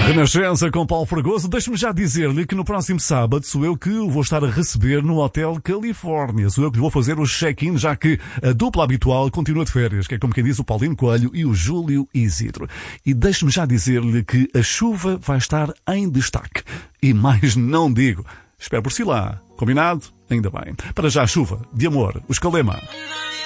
Renascença com Paulo Fragoso. Deixe-me já dizer-lhe que no próximo sábado sou eu que o vou estar a receber no Hotel Califórnia. Sou eu que lhe vou fazer o check-in, já que a dupla habitual continua de férias, que é como quem diz o Paulinho Coelho e o Júlio Isidro. E deixe-me já dizer-lhe que a chuva vai estar em destaque. E mais não digo. Espero por si lá. Combinado? Ainda bem. Para já a chuva, de amor, os Calema.